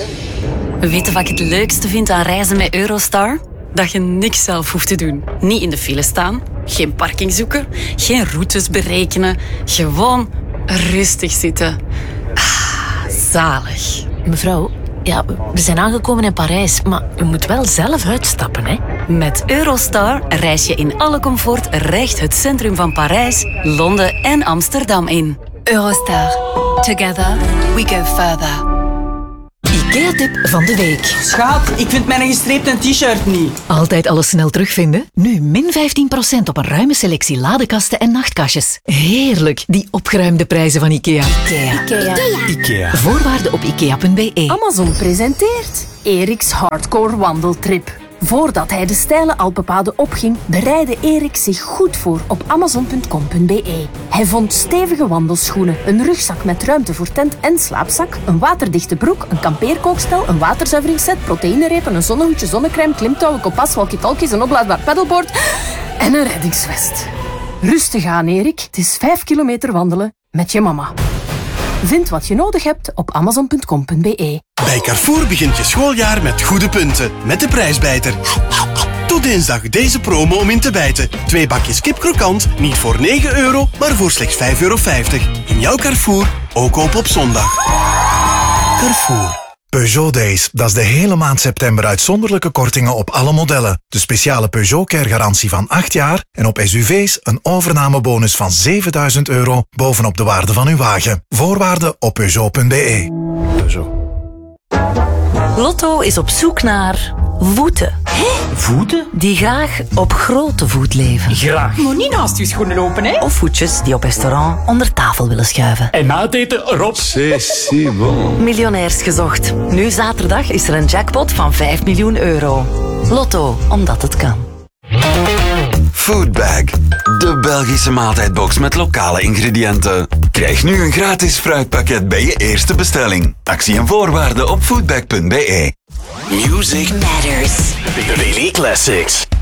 Weet je wat ik het leukste vind aan reizen met Eurostar? Dat je niks zelf hoeft te doen. Niet in de file staan, geen parking zoeken, geen routes berekenen. Gewoon rustig zitten. Zalig. Mevrouw, ja, we zijn aangekomen in Parijs, maar u moet wel zelf uitstappen, hè? Met Eurostar reis je in alle comfort recht het centrum van Parijs, Londen en Amsterdam in. Eurostar. Together we go further. IKEA-tip van de week. Schat, ik vind mijn gestreepte t-shirt niet. Altijd alles snel terugvinden? Nu min 15% op een ruime selectie ladekasten en nachtkastjes. Heerlijk, die opgeruimde prijzen van IKEA. IKEA. Voorwaarden op ikea.be. Amazon presenteert Eriks Hardcore Wandeltrip. Voordat hij de steile Alpenpaden opging, bereidde Erik zich goed voor op amazon.com.be. Hij vond stevige wandelschoenen, een rugzak met ruimte voor tent en slaapzak, een waterdichte broek, een kampeerkookstel, een waterzuiveringsset, proteïnerepen, een zonnehoedje, zonnecrème, klimtouwen, kompas, walkie-talkies, een opblaasbaar pedalboard en een reddingsvest. Rustig aan, Erik. Het is 5 kilometer wandelen met je mama. Vind wat je nodig hebt op amazon.com.be. Bij Carrefour begint je schooljaar met goede punten. Met de prijsbijter. Tot dinsdag deze promo om in te bijten. 2 bakjes kip krokant, niet voor €9, maar voor slechts €5,50. In jouw Carrefour, ook koop op zondag. Carrefour. Peugeot Days, dat is de hele maand september uitzonderlijke kortingen op alle modellen. De speciale Peugeot Care garantie van 8 jaar en op SUV's een overnamebonus van €7.000 bovenop de waarde van uw wagen. Voorwaarden op Peugeot.be. Peugeot. Lotto is op zoek naar voeten. Voeten? Die graag op grote voet leven. Graag. Moet niet naast je schoenen lopen, hè? Of voetjes die op restaurant onder tafel willen schuiven. En na het eten, Rob. C'est si bon. Miljonairs gezocht. Nu zaterdag is er een jackpot van €5 miljoen. Lotto, omdat het kan. Foodbag, de Belgische maaltijdbox met lokale ingrediënten. Krijg nu een gratis fruitpakket bij je eerste bestelling. Actie en voorwaarden op foodbag.be. Music Matters. Daily Classics.